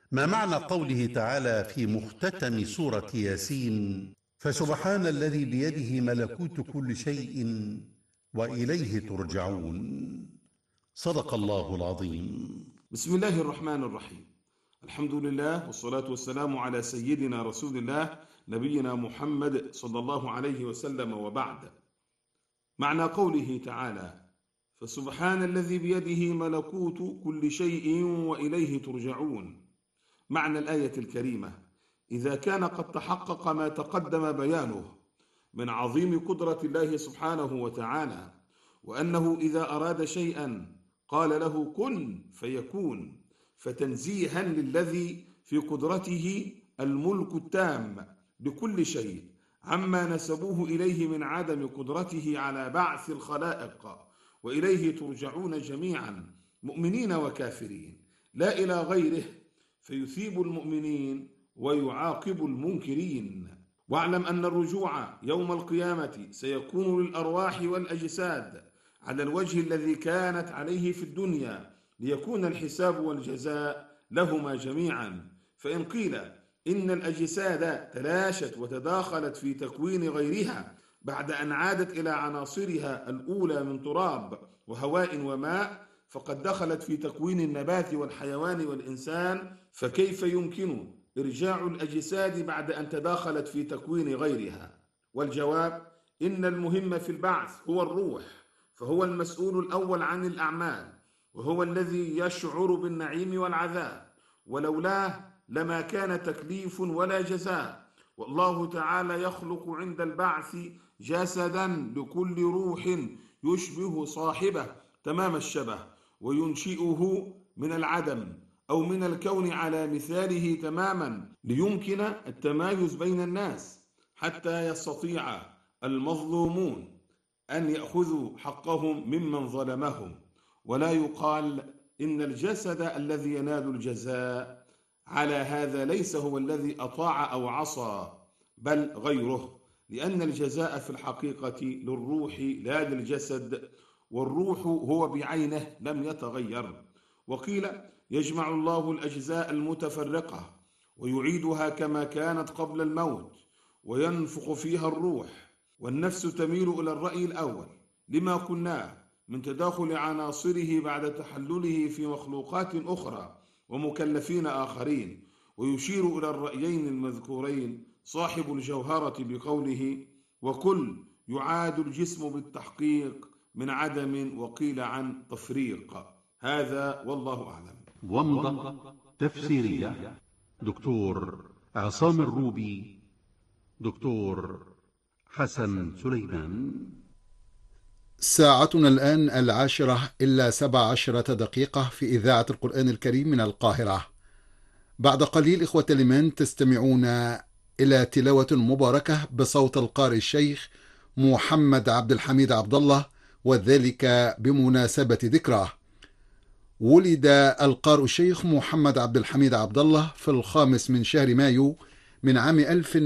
ما معنى قوله تعالى في مختتم سورة ياسين: فسبحان الذي بيده ملكوت كل شيء وإليه ترجعون؟ صدق الله العظيم. بسم الله الرحمن الرحيم. الحمد لله والصلاة والسلام على سيدنا رسول الله نبينا محمد صلى الله عليه وسلم، وبعد. معنى قوله تعالى: فسبحان الذي بيده ملكوت كل شيء وإليه ترجعون. معنى الآية الكريمة: إذا كان قد تحقق ما تقدم بيانه من عظيم قدرة الله سبحانه وتعالى، وأنه إذا أراد شيئا قال له كن فيكون، فتنزيها للذي في قدرته الملك التام لكل شيء عما نسبوه إليه من عدم قدرته على بعث الخلائق، وإليه ترجعون جميعا مؤمنين وكافرين لا إلى غيره، فيثيب المؤمنين ويعاقب المنكرين. واعلم أن الرجوع يوم القيامة سيكون للأرواح والأجساد على الوجه الذي كانت عليه في الدنيا، ليكون الحساب والجزاء لهما جميعا. فإن قيل إن الأجساد تلاشت وتداخلت في تكوين غيرها بعد أن عادت إلى عناصرها الأولى من تراب وهواء وماء، فقد دخلت في تكوين النبات والحيوان والإنسان، فكيف يمكن إرجاع الأجساد بعد أن تداخلت في تكوين غيرها؟ والجواب: إن المهم في البعث هو الروح، فهو المسؤول الأول عن الأعمال، وهو الذي يشعر بالنعيم والعذاب، ولولاه لما كان تكليف ولا جزاء. والله تعالى يخلق عند البعث جسدا لكل روح يشبه صاحبه تمام الشبه، وينشئه من العدم أو من الكون على مثاله تماما، ليمكن التمايز بين الناس، حتى يستطيع المظلومون أن يأخذوا حقهم ممن ظلمهم. ولا يقال إن الجسد الذي ينال الجزاء على هذا ليس هو الذي أطاع أو عصى، بل غيره، لأن الجزاء في الحقيقة للروح لا للجسد، والروح هو بعينه لم يتغير. وقيل: يجمع الله الأجزاء المتفرقة ويعيدها كما كانت قبل الموت، وينفخ فيها الروح، والنفس تميل إلى الرأي الأول لما قلناه من تداخل عناصره بعد تحلله في مخلوقات أخرى ومكلفين آخرين. ويشير إلى الرأيين المذكورين صاحب الجوهرة بقوله: وكل يعاد الجسم بالتحقيق من عدم، وقيل عن تفريق. هذا والله أعلم. ومضة تفسيرية: دكتور عصام الروبي، دكتور حسن سليمان. ساعتنا الآن 10:17 في إذاعة القرآن الكريم من القاهرة. بعد قليل إخوة الإيمان تستمعون إلى تلاوة مباركة بصوت القارئ الشيخ محمد عبد الحميد عبد الله، وذلك بمناسبة ذكراه. ولد القارئ الشيخ محمد عبد الحميد عبد الله في 5 من شهر مايو من عام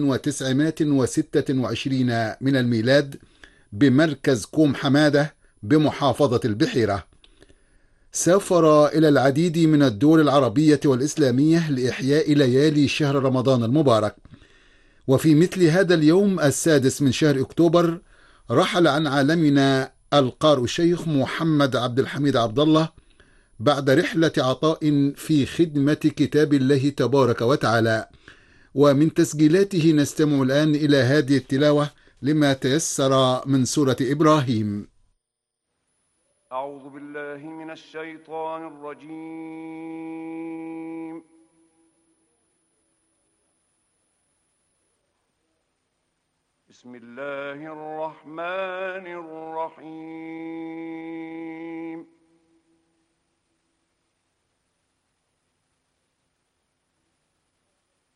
1926 من الميلاد بمركز كوم حمادة بمحافظة البحيرة. سافر إلى العديد من الدول العربية والإسلامية لإحياء ليالي شهر رمضان المبارك. وفي مثل هذا اليوم 6 من شهر أكتوبر رحل عن عالمنا القارئ الشيخ محمد عبد الحميد عبد الله بعد رحلة عطاء في خدمة كتاب الله تبارك وتعالى. ومن تسجيلاته نستمع الآن إلى هذه التلاوة لما تيسر من سورة إبراهيم. أعوذ بالله من الشيطان الرجيم. بسم الله الرحمن الرحيم.